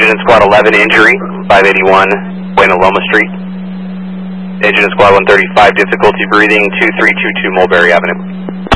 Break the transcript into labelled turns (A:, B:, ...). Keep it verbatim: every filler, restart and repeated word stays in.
A: Engine in Squad eleven, injury, five eighty-one, Buena Loma Street. Engine in Squad one thirty-five, difficulty breathing, two three two two Mulberry Avenue.